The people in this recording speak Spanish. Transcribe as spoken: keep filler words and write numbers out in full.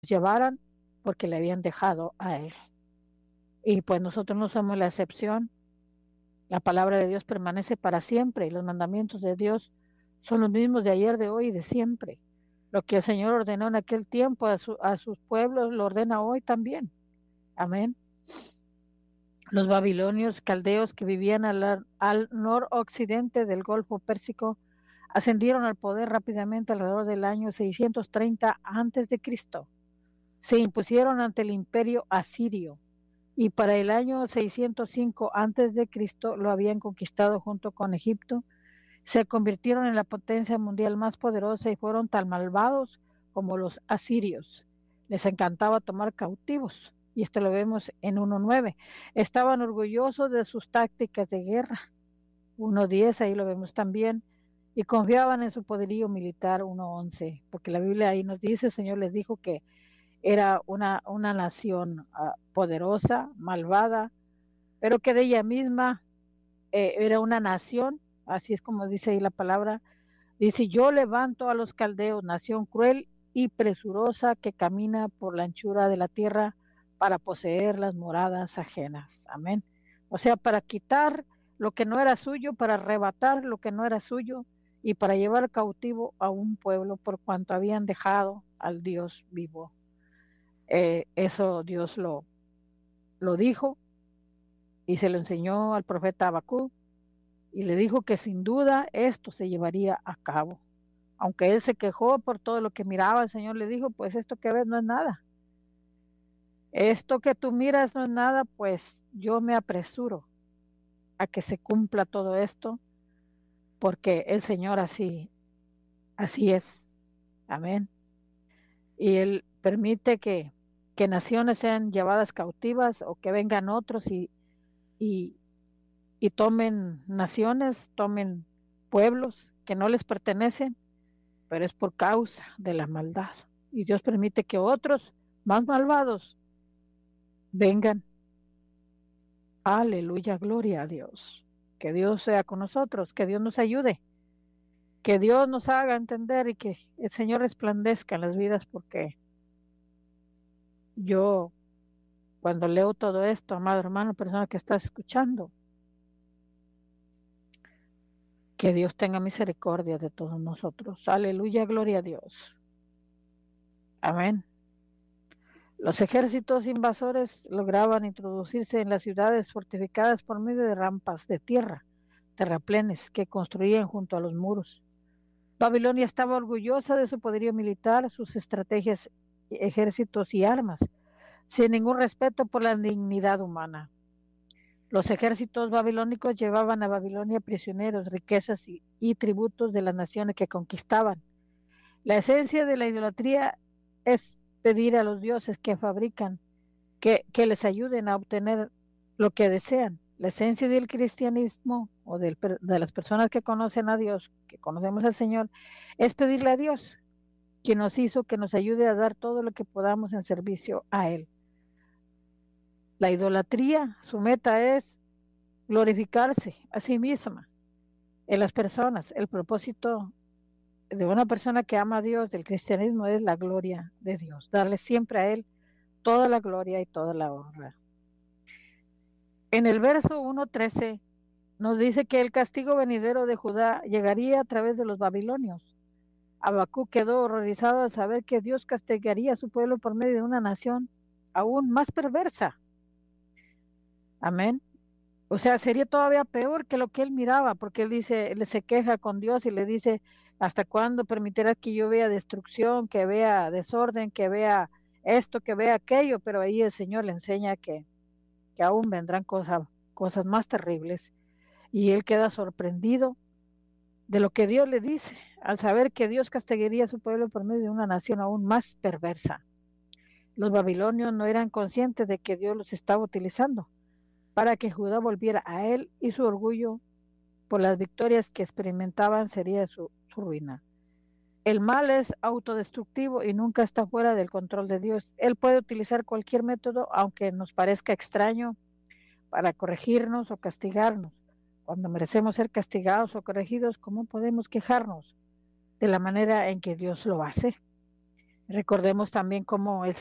llevaran porque le habían dejado a él. Y pues nosotros no somos la excepción. La palabra de Dios permanece para siempre y los mandamientos de Dios son los mismos de ayer, de hoy y de siempre. Lo que el Señor ordenó en aquel tiempo a, su, a sus pueblos lo ordena hoy también. Amén. Los babilonios caldeos que vivían al, al noroccidente del Golfo Pérsico ascendieron al poder rápidamente alrededor del año seiscientos treinta antes de Cristo. Se impusieron ante el imperio asirio y para el año seiscientos cinco antes de Cristo lo habían conquistado junto con Egipto. Se convirtieron en la potencia mundial más poderosa y fueron tan malvados como los asirios. Les encantaba tomar cautivos, y esto lo vemos en uno nueve. Estaban orgullosos de sus tácticas de guerra, uno diez, ahí lo vemos también, y confiaban en su poderío militar, uno once, porque la Biblia ahí nos dice, el Señor les dijo que era una, una nación uh, poderosa, malvada, pero que de ella misma eh, era una nación, así es como dice ahí la palabra, dice, yo levanto a los caldeos, nación cruel y presurosa que camina por la anchura de la tierra para poseer las moradas ajenas. Amén. O sea, para quitar lo que no era suyo, para arrebatar lo que no era suyo y para llevar cautivo a un pueblo por cuanto habían dejado al Dios vivo. Eh, eso Dios lo, lo dijo y se lo enseñó al profeta Habacuc y le dijo que sin duda esto se llevaría a cabo. Aunque él se quejó por todo lo que miraba, el Señor le dijo, pues esto que ves no es nada. Esto que tú miras no es nada, pues yo me apresuro a que se cumpla todo esto, porque el Señor así, así es. Amén. Y Él permite que, que naciones sean llevadas cautivas o que vengan otros y, y, y tomen naciones, tomen pueblos que no les pertenecen, pero es por causa de la maldad. Y Dios permite que otros más malvados vengan. Aleluya, gloria a Dios. Que Dios sea con nosotros, que Dios nos ayude, que Dios nos haga entender y que el Señor resplandezca en las vidas, porque yo cuando leo todo esto, amado hermano, persona que está escuchando, que Dios tenga misericordia de todos nosotros. Aleluya, gloria a Dios. Amén. Los ejércitos invasores lograban introducirse en las ciudades fortificadas por medio de rampas de tierra, terraplenes que construían junto a los muros. Babilonia estaba orgullosa de su poderío militar, sus estrategias, ejércitos y armas, sin ningún respeto por la dignidad humana. Los ejércitos babilónicos llevaban a Babilonia prisioneros, riquezas y, y tributos de las naciones que conquistaban. La esencia de la idolatría es pedir a los dioses que fabrican, que, que les ayuden a obtener lo que desean. La esencia del cristianismo o del, de las personas que conocen a Dios, que conocemos al Señor, es pedirle a Dios, quien nos hizo, que nos ayude a dar todo lo que podamos en servicio a Él. La idolatría, su meta es glorificarse a sí misma en las personas. El propósito de una persona que ama a Dios, del cristianismo, es la gloria de Dios, darle siempre a Él toda la gloria y toda la honra. En el verso uno trece nos dice que el castigo venidero de Judá llegaría a través de los babilonios. Habacuc quedó horrorizado al saber que Dios castigaría a su pueblo por medio de una nación aún más perversa. Amén. O sea, sería todavía peor que lo que él miraba, porque él dice, él se queja con Dios y le dice, ¿hasta cuándo permitirás que yo vea destrucción, que vea desorden, que vea esto, que vea aquello? Pero ahí el Señor le enseña que, que aún vendrán cosas, cosas más terribles. Y él queda sorprendido de lo que Dios le dice, al saber que Dios castigaría a su pueblo por medio de una nación aún más perversa. Los babilonios no eran conscientes de que Dios los estaba utilizando para que Judá volviera a él, y su orgullo por las victorias que experimentaban sería su, su ruina. El mal es autodestructivo y nunca está fuera del control de Dios. Él puede utilizar cualquier método, aunque nos parezca extraño, para corregirnos o castigarnos. Cuando merecemos ser castigados o corregidos, ¿cómo podemos quejarnos de la manera en que Dios lo hace? Recordemos también cómo el